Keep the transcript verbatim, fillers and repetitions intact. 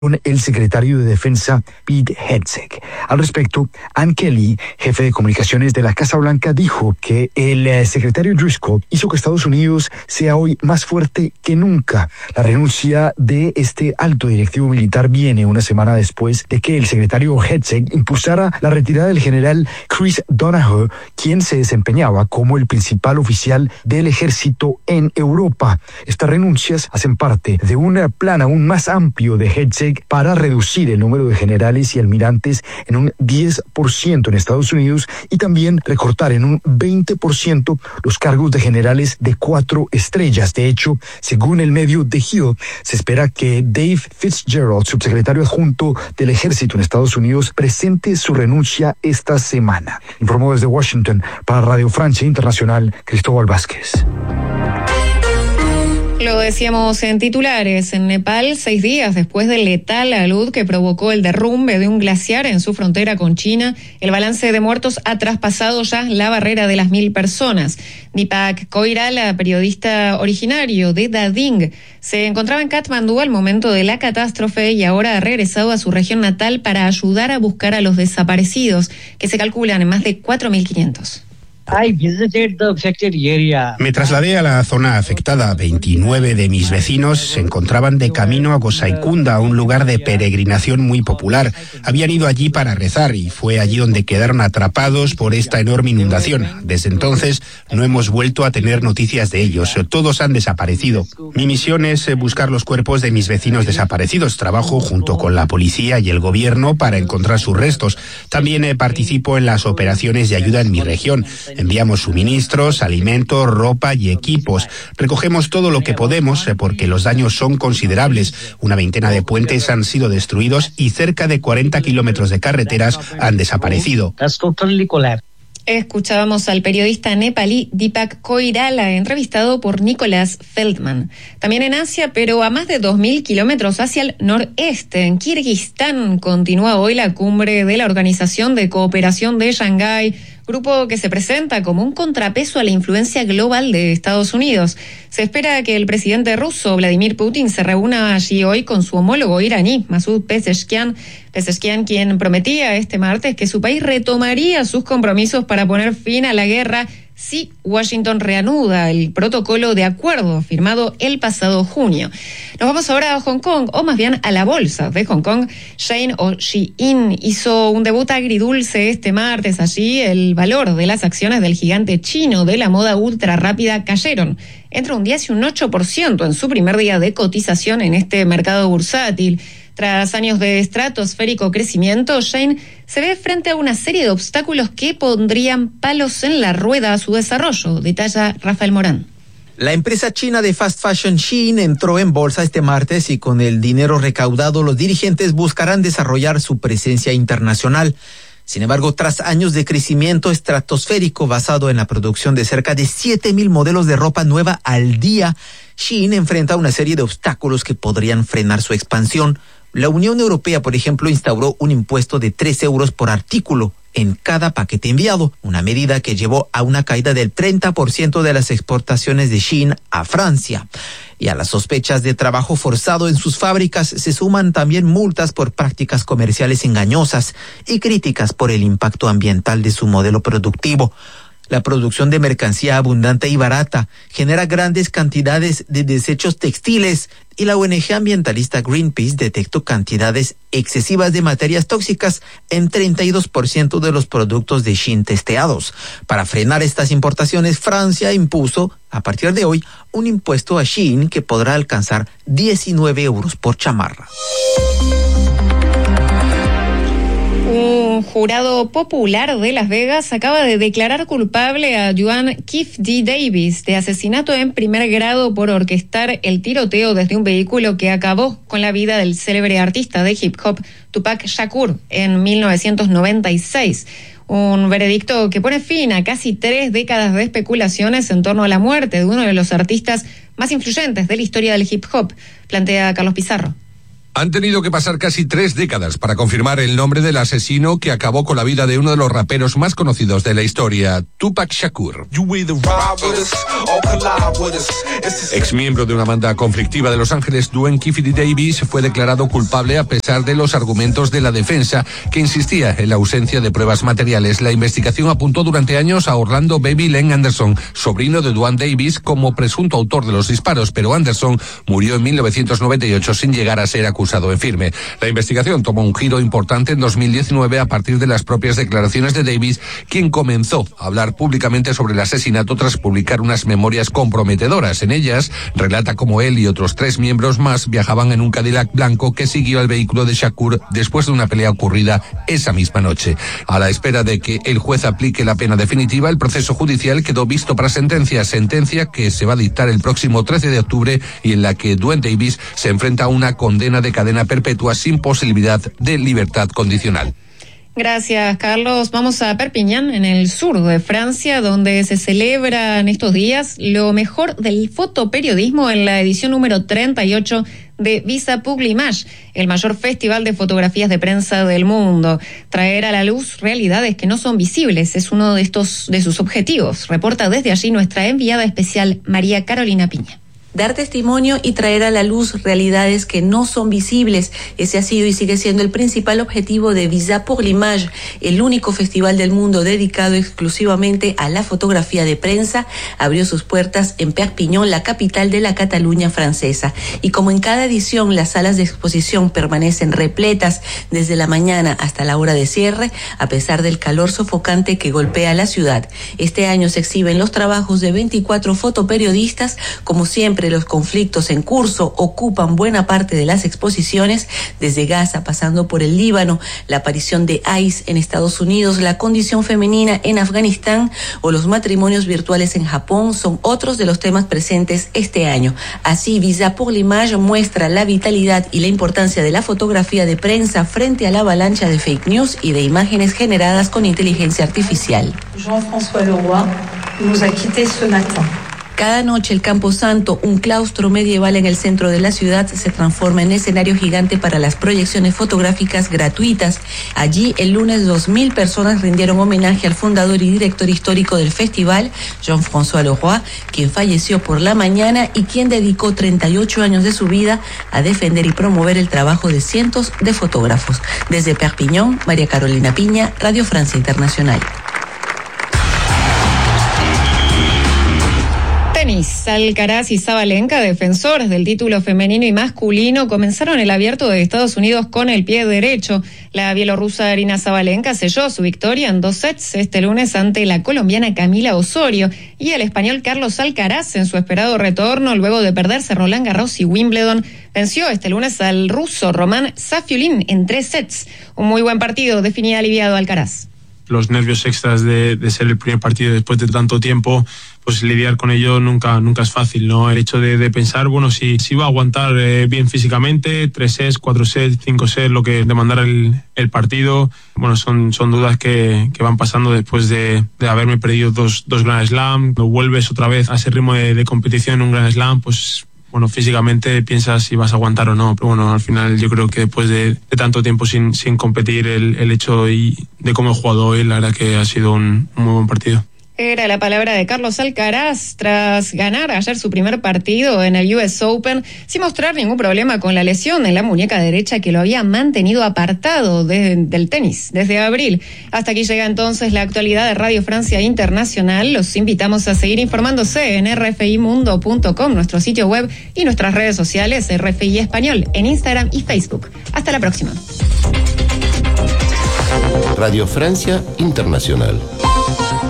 con el secretario de Defensa Pete Hegseth. Al respecto, Ann Kelly, jefe de comunicaciones de la Casa Blanca, dijo que el eh, secretario Driscoll hizo que Estados Unidos sea hoy más fuerte que nunca. La renuncia de este alto directivo militar viene una semana después de que el secretario Hegseth impulsara la retirada del general Chris Donahoe, quien se desempeñaba como el principal oficial del ejército en Europa. Estas renuncias hacen parte de un plan aún más amplio de Hegseth para reducir el número de generales y almirantes en un diez por ciento en Estados Unidos y también recortar en un veinte por ciento los cargos de generales de cuatro estrellas. De hecho, según el medio The Hill, se espera que Dave Fitzgerald, subsecretario adjunto del ejército en Estados Unidos, presente su renuncia esta semana. Informó desde Washington para Radio Francia Internacional, Cristóbal Vázquez. Lo decíamos en titulares, en Nepal, seis días después del letal alud que provocó el derrumbe de un glaciar en su frontera con China, el balance de muertos ha traspasado ya la barrera de las mil personas. Deepak Koirala, periodista originario de Dading, se encontraba en Katmandú al momento de la catástrofe y ahora ha regresado a su región natal para ayudar a buscar a los desaparecidos, que se calculan en más de cuatro mil quinientos. Me trasladé a la zona afectada. veintinueve de mis vecinos se encontraban de camino a Gosaikunda, un lugar de peregrinación muy popular. Habían ido allí para rezar y fue allí donde quedaron atrapados por esta enorme inundación. Desde entonces no hemos vuelto a tener noticias de ellos. Todos han desaparecido. Mi misión es buscar los cuerpos de mis vecinos desaparecidos. Trabajo junto con la policía y el gobierno para encontrar sus restos. También participo en las operaciones de ayuda en mi región. Enviamos suministros, alimentos, ropa y equipos. Recogemos todo lo que podemos porque los daños son considerables. Una veintena de puentes han sido destruidos y cerca de cuarenta kilómetros de carreteras han desaparecido. Escuchábamos al periodista nepalí Deepak Koirala, entrevistado por Nicolás Feldman. También en Asia, pero a más de dos mil kilómetros hacia el noreste, en Kirguistán, continúa hoy la cumbre de la Organización de Cooperación de Shanghái, grupo que se presenta como un contrapeso a la influencia global de Estados Unidos. Se espera que el presidente ruso, Vladimir Putin, se reúna allí hoy con su homólogo iraní, Masoud Pezeshkian. Pezeshkian, quien prometía este martes que su país retomaría sus compromisos para poner fin a la guerra si Washington reanuda el protocolo de acuerdo firmado el pasado junio. Nos vamos ahora a Hong Kong, o más bien a la bolsa de Hong Kong. Shein o Shein hizo un debut agridulce este martes. Allí el valor de las acciones del gigante chino de la moda ultra rápida cayeron entre un diez y un ocho por ciento en su primer día de cotización en este mercado bursátil. Tras años de estratosférico crecimiento, Shein se ve frente a una serie de obstáculos que pondrían palos en la rueda a su desarrollo, detalla Rafael Morán. La empresa china de fast fashion Shein entró en bolsa este martes y con el dinero recaudado los dirigentes buscarán desarrollar su presencia internacional. Sin embargo, tras años de crecimiento estratosférico basado en la producción de cerca de siete mil modelos de ropa nueva al día, Shein enfrenta una serie de obstáculos que podrían frenar su expansión. La Unión Europea, por ejemplo, instauró un impuesto de tres euros por artículo en cada paquete enviado, una medida que llevó a una caída del treinta por ciento de las exportaciones de Shein a Francia. Y a las sospechas de trabajo forzado en sus fábricas se suman también multas por prácticas comerciales engañosas y críticas por el impacto ambiental de su modelo productivo. La producción de mercancía abundante y barata genera grandes cantidades de desechos textiles y la O N G ambientalista Greenpeace detectó cantidades excesivas de materias tóxicas en treinta y dos por ciento de los productos de Shein testeados. Para frenar estas importaciones, Francia impuso a partir de hoy un impuesto a Shein que podrá alcanzar diecinueve euros por chamarra. Un jurado popular de Las Vegas acaba de declarar culpable a Juan Keith D. Davis de asesinato en primer grado por orquestar el tiroteo desde un vehículo que acabó con la vida del célebre artista de hip hop Tupac Shakur en mil novecientos noventa y seis. Un veredicto que pone fin a casi tres décadas de especulaciones en torno a la muerte de uno de los artistas más influyentes de la historia del hip hop, plantea Carlos Pizarro. Han tenido que pasar casi tres décadas para confirmar el nombre del asesino que acabó con la vida de uno de los raperos más conocidos de la historia, Tupac Shakur. Ex miembro de una banda conflictiva de Los Ángeles, Dwayne Keffe Davis fue declarado culpable a pesar de los argumentos de la defensa, que insistía en la ausencia de pruebas materiales. La investigación apuntó durante años a Orlando Baby Len Anderson, sobrino de Dwayne Davis, como presunto autor de los disparos, pero Anderson murió en mil novecientos noventa y ocho sin llegar a ser acusado en firme. La investigación tomó un giro importante en dos mil diecinueve a partir de las propias declaraciones de Davis, quien comenzó a hablar públicamente sobre el asesinato tras publicar unas memorias comprometedoras. En ellas relata cómo él y otros tres miembros más viajaban en un Cadillac blanco que siguió al vehículo de Shakur después de una pelea ocurrida esa misma noche. A la espera de que el juez aplique la pena definitiva, el proceso judicial quedó visto para sentencia, sentencia que se va a dictar el próximo trece de octubre y en la que Dwayne Davis se enfrenta a una condena de cadena perpetua sin posibilidad de libertad condicional. Gracias, Carlos. Vamos a Perpiñán, en el sur de Francia, donde se celebra en estos días lo mejor del fotoperiodismo en la edición número treinta y ocho de Visa pour l'Image, el mayor festival de fotografías de prensa del mundo. Traer a la luz realidades que no son visibles es uno de estos de sus objetivos. Reporta desde allí nuestra enviada especial, María Carolina Piña. Dar testimonio y traer a la luz realidades que no son visibles. Ese ha sido y sigue siendo el principal objetivo de Visa pour l'Image, el único festival del mundo dedicado exclusivamente a la fotografía de prensa. Abrió sus puertas en Perpiñán, la capital de la Cataluña francesa. Y como en cada edición, las salas de exposición permanecen repletas desde la mañana hasta la hora de cierre, a pesar del calor sofocante que golpea la ciudad. Este año se exhiben los trabajos de veinticuatro fotoperiodistas. Como siempre, los conflictos en curso ocupan buena parte de las exposiciones, desde Gaza pasando por el Líbano, la aparición de ICE en Estados Unidos, la condición femenina en Afganistán o los matrimonios virtuales en Japón son otros de los temas presentes este año. Así, Visa pour l'Image muestra la vitalidad y la importancia de la fotografía de prensa frente a la avalancha de fake news y de imágenes generadas con inteligencia artificial. Jean-François Leroy nous a quittés ce matin. Cada noche el Camposanto, un claustro medieval en el centro de la ciudad, se transforma en escenario gigante para las proyecciones fotográficas gratuitas. Allí, el lunes, dos mil personas rindieron homenaje al fundador y director histórico del festival, Jean-François Leroy, quien falleció por la mañana y quien dedicó treinta y ocho años de su vida a defender y promover el trabajo de cientos de fotógrafos. Desde Perpiñán, María Carolina Piña, Radio Francia Internacional. Tenis. Alcaraz y Sabalenka, defensores del título femenino y masculino, comenzaron el Abierto de Estados Unidos con el pie derecho. La bielorrusa Aryna Sabalenka selló su victoria en dos sets este lunes ante la colombiana Camila Osorio y el español Carlos Alcaraz, en su esperado retorno luego de perderse Roland Garros y Wimbledon, venció este lunes al ruso Roman Safiullin en tres sets. Un muy buen partido, definía aliviado Alcaraz. Los nervios extras de, de ser el primer partido después de tanto tiempo, pues lidiar con ello nunca nunca es fácil, ¿no? El hecho de, de pensar, bueno, si, si va a aguantar eh, bien físicamente, tres sets, cuatro sets, cinco sets, lo que demandara el, el partido, bueno, son, son dudas que, que van pasando después de, de haberme perdido dos, dos Grand Slam. Cuando vuelves otra vez a ese ritmo de, de competición en un Grand Slam, pues bueno, físicamente piensas si vas a aguantar o no, pero bueno, al final yo creo que después de, de tanto tiempo sin, sin competir, el, el hecho y de cómo he jugado hoy, la verdad que ha sido un, un muy buen partido. Era la palabra de Carlos Alcaraz tras ganar ayer su primer partido en el U S Open sin mostrar ningún problema con la lesión en la muñeca derecha que lo había mantenido apartado de, del tenis desde abril. Hasta aquí llega entonces la actualidad de Radio Francia Internacional. Los invitamos a seguir informándose en r f i mundo punto com, nuestro sitio web, y nuestras redes sociales R F I Español en Instagram y Facebook. Hasta la próxima. Radio Francia Internacional.